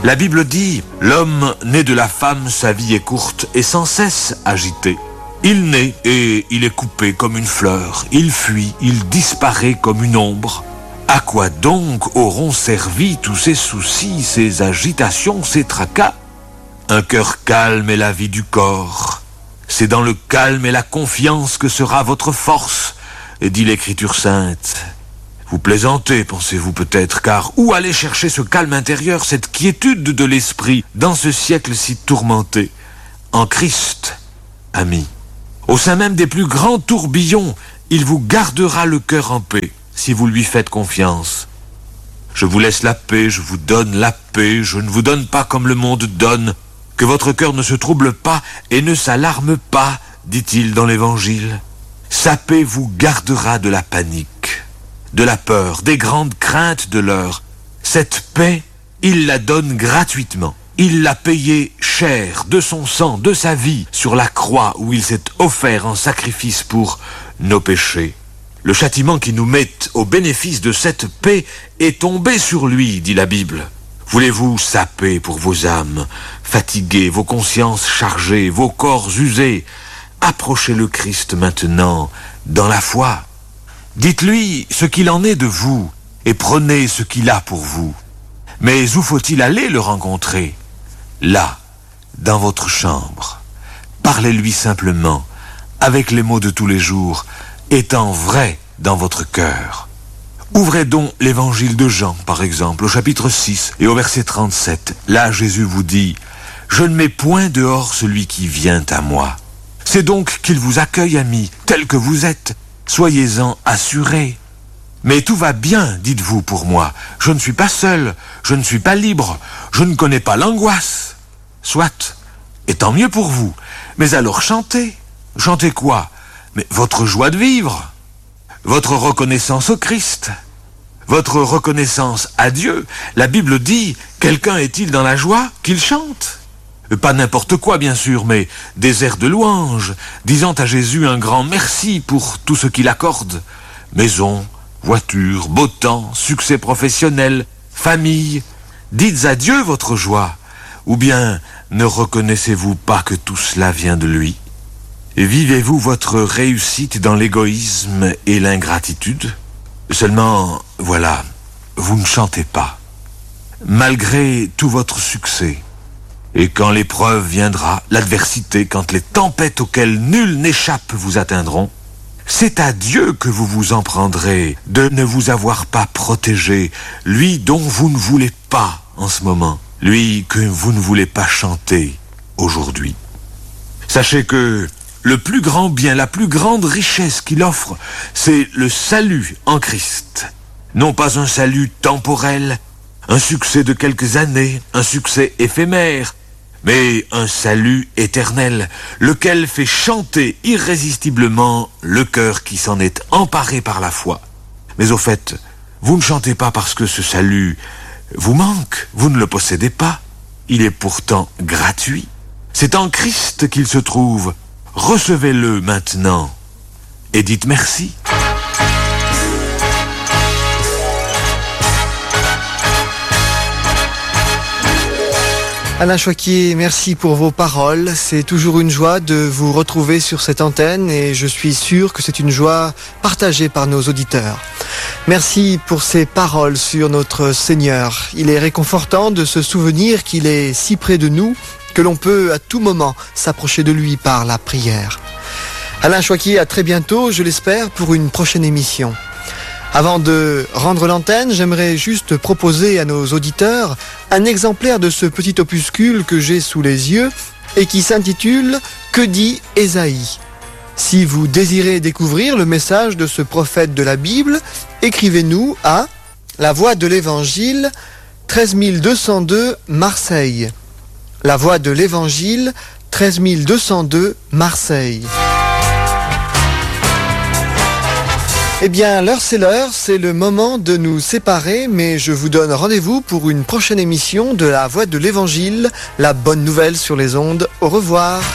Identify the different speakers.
Speaker 1: La Bible dit, l'homme né de la femme, sa vie est courte et sans cesse agitée. Il naît et il est coupé comme une fleur, il fuit, il disparaît comme une ombre. À quoi donc auront servi tous ces soucis, ces agitations, ces tracas? Un cœur calme est la vie du corps. C'est dans le calme et la confiance que sera votre force, dit l'Écriture sainte. Vous plaisantez, pensez-vous peut-être, car où aller chercher ce calme intérieur, cette quiétude de l'esprit, dans ce siècle si tourmenté? En Christ, amis. Au sein même des plus grands tourbillons, il vous gardera le cœur en paix, si vous lui faites confiance. Je vous laisse la paix, je vous donne la paix, je ne vous donne pas comme le monde donne. Que votre cœur ne se trouble pas et ne s'alarme pas, dit-il dans l'Évangile. Sa paix vous gardera de la panique, de la peur, des grandes craintes de l'heure. Cette paix, il la donne gratuitement. Il l'a payée cher de son sang, de sa vie, sur la croix où il s'est offert en sacrifice pour nos péchés. Le châtiment qui nous met au bénéfice de cette paix est tombé sur lui, dit la Bible. Voulez-vous sa paix pour vos âmes, fatiguées, vos consciences chargées, vos corps usés? Approchez le Christ maintenant, dans la foi. Dites-lui ce qu'il en est de vous, et prenez ce qu'il a pour vous. Mais où faut-il aller le rencontrer? Là, dans votre chambre. Parlez-lui simplement, avec les mots de tous les jours, étant vrai dans votre cœur. Ouvrez donc l'Évangile de Jean, par exemple, au chapitre 6 et au verset 37. Là, Jésus vous dit, « Je ne mets point dehors celui qui vient à moi. » C'est donc qu'il vous accueille, amis, tel que vous êtes. Soyez-en assurés. Mais tout va bien, dites-vous, pour moi. Je ne suis pas seul, je ne suis pas libre, je ne connais pas l'angoisse. Soit, et tant mieux pour vous. Mais alors chantez. Chantez quoi? Mais votre joie de vivre, votre reconnaissance au Christ, votre reconnaissance à Dieu. La Bible dit, quelqu'un est-il dans la joie? Qu'il chante. Pas n'importe quoi, bien sûr, mais des airs de louange, disant à Jésus un grand merci pour tout ce qu'il accorde. Maison, voiture, beau temps, succès professionnel, famille. Dites à Dieu votre joie. Ou bien ne reconnaissez-vous pas que tout cela vient de lui? Vivez-vous votre réussite dans l'égoïsme et l'ingratitude? Seulement, voilà, vous ne chantez pas. Malgré tout votre succès, et quand l'épreuve viendra, l'adversité, quand les tempêtes auxquelles nul n'échappe vous atteindront, c'est à Dieu que vous vous en prendrez de ne vous avoir pas protégé, lui dont vous ne voulez pas en ce moment, lui que vous ne voulez pas chanter aujourd'hui. Sachez que le plus grand bien, la plus grande richesse qu'il offre, c'est le salut en Christ. Non pas un salut temporel, un succès de quelques années, un succès éphémère, mais un salut éternel, lequel fait chanter irrésistiblement le cœur qui s'en est emparé par la foi. Mais au fait, vous ne chantez pas parce que ce salut vous manque, vous ne le possédez pas. Il est pourtant gratuit. C'est en Christ qu'il se trouve. Recevez-le maintenant et dites merci.
Speaker 2: Alain Choiquier, merci pour vos paroles. C'est toujours une joie de vous retrouver sur cette antenne et je suis sûr que c'est une joie partagée par nos auditeurs. Merci pour ces paroles sur notre Seigneur. Il est réconfortant de se souvenir qu'il est si près de nous que l'on peut à tout moment s'approcher de lui par la prière. Alain Choiquier, à très bientôt, je l'espère, pour une prochaine émission. Avant de rendre l'antenne, j'aimerais juste proposer à nos auditeurs un exemplaire de ce petit opuscule que j'ai sous les yeux et qui s'intitule « Que dit Ésaïe ?» Si vous désirez découvrir le message de ce prophète de la Bible, écrivez-nous à La Voix de l'Évangile, 13202 Marseille. La Voix de l'Évangile, 13202 Marseille. Eh bien, l'heure, c'est le moment de nous séparer, mais je vous donne rendez-vous pour une prochaine émission de La Voix de l'Évangile, la bonne nouvelle sur les ondes. Au revoir.